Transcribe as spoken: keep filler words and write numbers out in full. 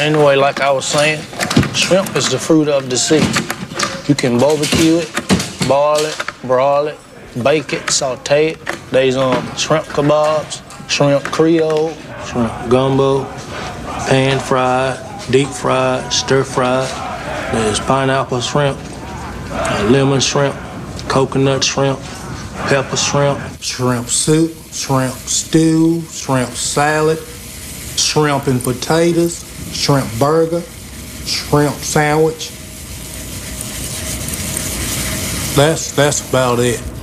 Anyway, like I was saying, shrimp is the fruit of the sea. You can barbecue it, boil it, broil it, bake it, saute it. There's um, shrimp kebabs, shrimp creole, shrimp gumbo, pan fried, deep fried, stir fried. There's pineapple shrimp, uh, lemon shrimp, coconut shrimp, pepper shrimp, shrimp soup, shrimp stew, shrimp salad, shrimp and potatoes, shrimp burger, shrimp sandwich. That's, that's about it.